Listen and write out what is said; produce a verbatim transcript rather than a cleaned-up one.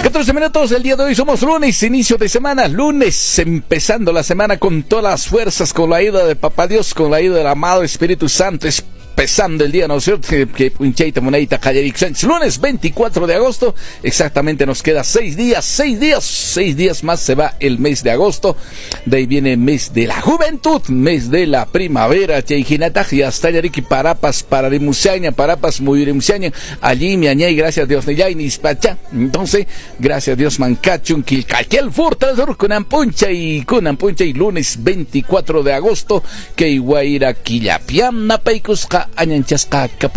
catorce minutos del día de hoy, somos lunes, inicio de semana, lunes, empezando la semana con todas las fuerzas, con la ayuda de Papá Dios, con la ayuda del amado Espíritu Santo, empezando el día, ¿no es cierto? Que puncheita monedita Callarik Sánchez. Lunes veinticuatro de agosto, exactamente nos queda seis días, seis días, seis días más se va el mes de agosto. De ahí viene el mes de la juventud, mes de la primavera. Cheihinatag y hasta Yariki Parapas, para Rimusaña, Parapas, muy Rimusaña, allí mi añay, gracias Dios, Neyay, Nispacha. Entonces, gracias Dios, Mancachun, Kilcaquel, Furtador, con Ampuncha y con Ampuncha y lunes veinticuatro de agosto, que igual ir a Quillapiam, Napaikusca. Añanchasca,